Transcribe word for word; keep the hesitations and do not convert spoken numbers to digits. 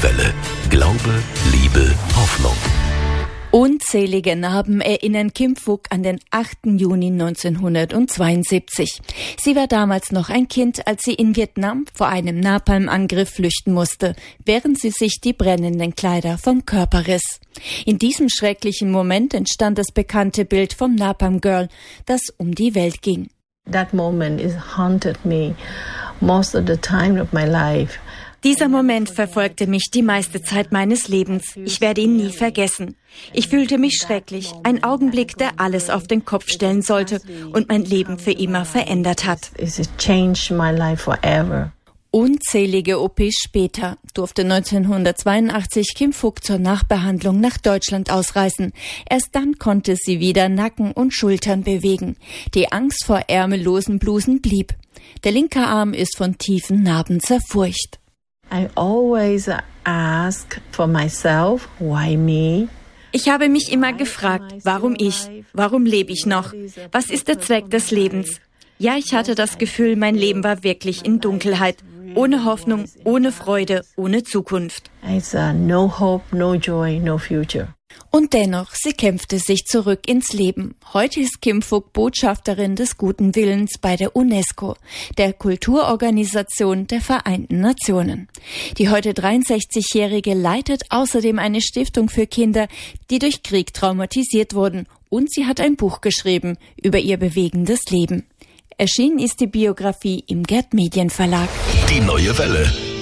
Welle. Glaube, Liebe, Hoffnung. Unzählige Narben erinnern Kim Phuc an den achten Juni neunzehnhundertzweiundsiebzig. Sie war damals noch ein Kind, als sie in Vietnam vor einem Napalmangriff flüchten musste, während sie sich die brennenden Kleider vom Körper riss. In diesem schrecklichen Moment entstand das bekannte Bild vom Napalm Girl, das um die Welt ging. That moment is haunted me most of the time of my life. Dieser Moment verfolgte mich die meiste Zeit meines Lebens. Ich werde ihn nie vergessen. Ich fühlte mich schrecklich. Ein Augenblick, der alles auf den Kopf stellen sollte und mein Leben für immer verändert hat. Unzählige O Ps später durfte neunzehnhundertzweiundachtzig Kim Phuc zur Nachbehandlung nach Deutschland ausreisen. Erst dann konnte sie wieder Nacken und Schultern bewegen. Die Angst vor ärmellosen Blusen blieb. Der linke Arm ist von tiefen Narben zerfurcht. I always ask for myself, why me? Ich habe mich immer gefragt, warum ich? Warum lebe ich noch? Was ist der Zweck des Lebens? Ja, ich hatte das Gefühl, mein Leben war wirklich in Dunkelheit. Ohne Hoffnung, ohne Freude, ohne Zukunft. It's uh, no hope, no joy, no future. Und dennoch, sie kämpfte sich zurück ins Leben. Heute ist Kim Phuc Botschafterin des guten Willens bei der UNESCO, der Kulturorganisation der Vereinten Nationen. Die heute dreiundsechzigjährige leitet außerdem eine Stiftung für Kinder, die durch Krieg traumatisiert wurden. Und sie hat ein Buch geschrieben über ihr bewegendes Leben. Erschienen ist die Biografie im Gerd Medienverlag. Die neue Welle.